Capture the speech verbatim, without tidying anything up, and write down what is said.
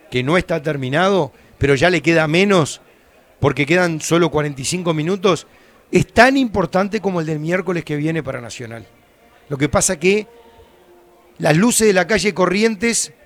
que no está terminado, pero ya le queda menos porque quedan solo cuarenta y cinco minutos, es tan importante como el del miércoles que viene para Nacional. Lo que pasa que las luces de la calle Corrientes